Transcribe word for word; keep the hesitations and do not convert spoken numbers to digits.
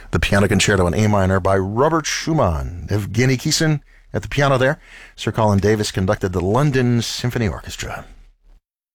The Piano Concerto in A minor by Robert Schumann. Evgeny Kissin at the piano there. Sir Colin Davis conducted the London Symphony Orchestra.